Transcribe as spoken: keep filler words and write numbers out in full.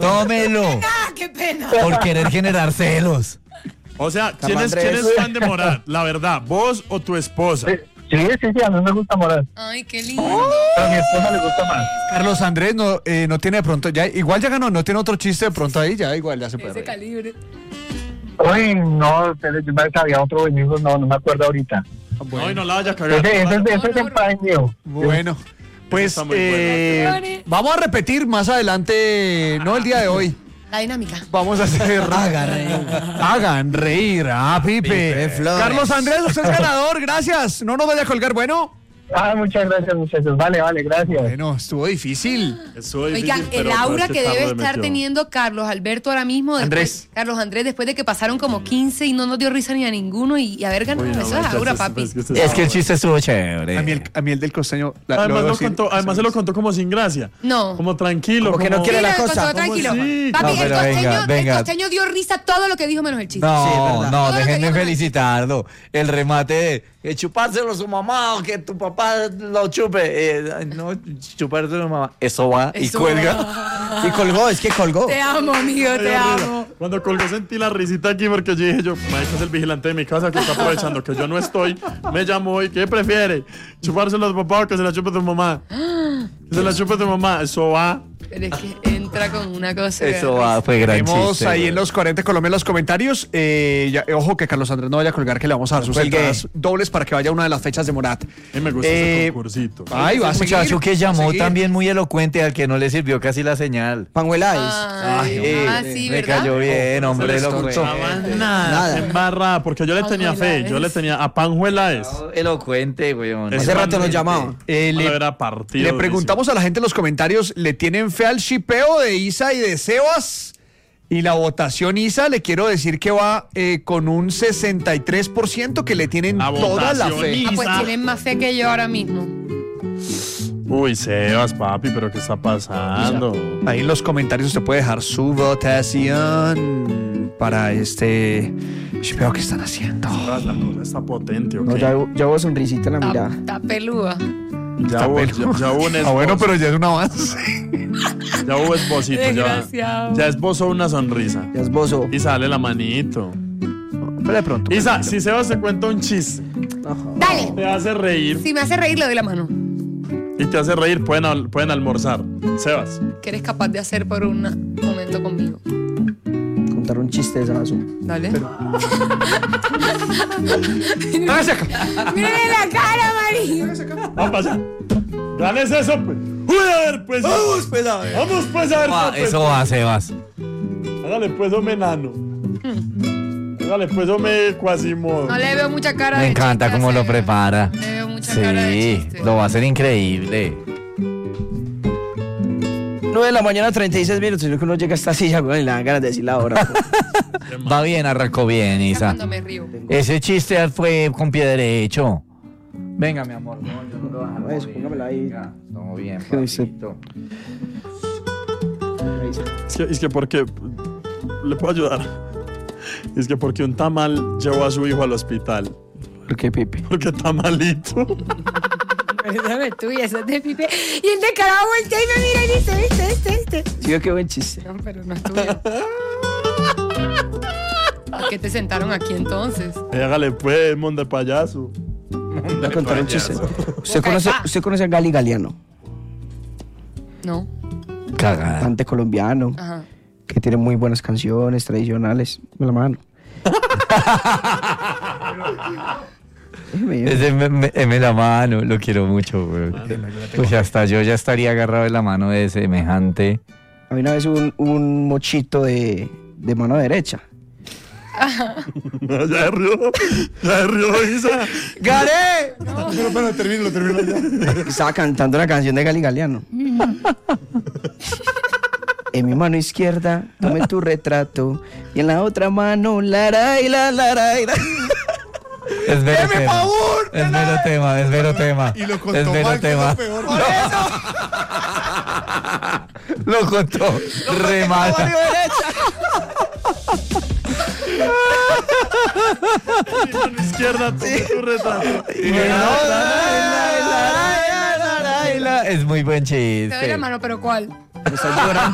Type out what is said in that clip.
tómelo. Ah, qué pena. Por querer generar celos. O sea, ¿quién es, ¿quién es fan de Morat? La verdad, ¿vos o tu esposa? Sí, sí, sí, a mí me gusta Morat. Ay, qué lindo. Pero a mi esposa le gusta más. Carlos Andrés no, eh, no tiene de pronto, ya igual ya ganó, no tiene otro chiste de pronto ahí, ya igual ya se puede Ese reír. calibre. Uy, no, pero yo me sabía otro venido, no, no me acuerdo ahorita. No, y no la vaya a cagar. Ese, ese, ese es el pan mío. Bueno, pues está muy eh, bueno. vamos a repetir más adelante, no el día de hoy. La dinámica. Vamos a hacer. Hagan reír. Hagan reír a Pipe. Pipe Flores. Carlos Andrés, usted es ganador, gracias. No nos vaya a colgar, bueno. Ah, muchas gracias, muchachos. Vale, vale, gracias. Bueno, estuvo difícil. Eso es Oigan, difícil, el pero aura qué que tarde debe me estar quedó. teniendo Carlos Alberto ahora mismo. Después, Andrés. Carlos Andrés, después de que pasaron como quince y no nos dio risa ni a ninguno y, y haber ganado. Uy, no, Eso es muchachos, aura, papi. pues, usted Es que el sabe. chiste estuvo chévere. A mí el, a mí el del costeño. la- Además, lo lo debo decir. contó, además se lo contó como sin gracia. No. Como tranquilo. Como que no quiere Sí, la lo cosa, contó ¿cómo tranquilo. sí? Papi, No, el, pero costeño, venga, venga. el costeño dio risa todo lo que dijo menos el chiste. No, Sí, es verdad. no, Todo lo que déjenme digan. felicitarlo. El remate de que chupárselo a su mamá o que tu papá lo chupe. Eh, ay, no, chupárselo a su mamá. Eso va y Eso cuelga. va. Y colgó, es que colgó. Te amo, amigo, te amo. Cuando colgó sentí la risita aquí porque yo dije yo, Mike es el vigilante de mi casa que está aprovechando que yo no estoy. Me llamó y ¿qué prefiere? ¿Chupárselo a su papá o que se la chupe tu mamá? Que se la chupe tu mamá. Eso va. Pero es que entra con una cosa. Eso va, fue gran Tenemos chiste. ahí güey. en los cuarenta Colombia en los comentarios. Eh, ya, eh, ojo que Carlos Andrés no vaya a colgar, que le vamos a dar sus cuelgue. entradas dobles para que vaya a una de las fechas de Morat. A mí me gusta Eh, ese concursito. Ay, va a Ese seguir. muchacho que va a llamó seguir. también muy elocuente al que no le sirvió casi la señal. Panuela Ay, Eh, ah, sí, me ¿verdad? cayó bien, hombre, Se le locutor. Estaba nada, Nada. embarrada, porque yo le tenía fe, yo le tenía a Panjuela es. Elocuente, weón. Es Hace rato nos realmente- llamaba. Eh, Ojalá le, hubiera partido le preguntamos a la gente en los comentarios, ¿le tienen fe al shipeo de Isa y de Sebas? Y la votación, Isa, le quiero decir que va eh, con un sesenta y tres por ciento que le tienen La toda la votación, fe. Isa. Ah, pues tienen más fe que yo ahora mismo. Uy, Sebas, papi, pero ¿qué está pasando? Ahí en los comentarios usted puede dejar su votación para este shipeo que están haciendo. Sebas, la cosa está potente, ¿ok? No, ya, ya hubo sonrisita en la Está, mirada. está peluda. ya, hubo, ya, ya hubo un Ah, bueno, esbozo, pero ya es un avance. ya hubo esbocito, ya, Desgraciado. ya esbozó una sonrisa. Ya esbozo. Y sale la manito. Pero de pronto. Isa, si Sebas se cuenta un chiste, Dale. te hace reír Si me hace reír, le doy la mano. y te hace reír, pueden, al- pueden almorzar. Sebas. ¿Qué eres capaz de hacer por un momento conmigo? Contar un chiste de Sabazo. Dale. Hágase acá. ¡Mírale la cara, María! Vamos para allá. Ganes eso, pues. Uy, a ver, pues. Vamos, pues, a ver. Vamos, pues, a ver. Ah, pues. eso va, Sebas. Hágale, pues, hombre enano. Hágale, pues, hombre Quasimodo. No le veo mucha cara Me de encanta chiste a cómo lo Sebas. prepara. Le veo mucha cara de Sí, chiste. lo va a hacer increíble. nueve de la mañana, treinta y seis minutos. Yo que uno llega a esta silla, güey, y le dan ganas de decir la hora. Va bien, arrancó bien, Mira Isa. cuando me río. Ese chiste fue con pie derecho. Venga, mi amor. No, yo no lo voy a dejar Eso, morir. póngamela ahí. Venga, todo bien, ¿Qué dice? papito. Es que, es que porque. Le puedo ayudar. Es que porque un tamal llevó a su hijo al hospital. ¿Por qué, Pipe? Porque está malito. Perdóname tú y eso es de Pipe. Y el de carajo voltea y me mira y dice, ¿viste, viste, viste? Sí, qué buen chiste. No, pero no es tuyo. ¿Por qué te sentaron aquí entonces? Hágale, pues, mon de payaso. Voy a contar un chiste. ¿Usted Ok, conoce, va. usted conoce a Gali Galeano? No. Cagada. Cantante colombiano, Ajá. que tiene muy buenas canciones tradicionales. Me la mano. Déjeme, Ese me, me, me la mano, lo quiero mucho, güey. Pues hasta yo ya estaría agarrado de la mano de semejante. A mí una vez un, un mochito de, de mano derecha. Ya se rió. Ya se rió, Isa. ¡Gané! Pero, pero, termino, termino ya. Estaba cantando una canción de Gali Galeano. En mi mano izquierda tomé tu retrato y en la otra mano la la la la la. Es mero ¡Deme tema. favor! Es mero tema, es mero tema. Y lo contó es mero mal, que es tema. lo peor. Lo contó re mal. Mi mano izquierda, tomé tu retrato. Y la- Es muy buen Te doy la chiste. mano, pero ¿cuál? Me está llorando.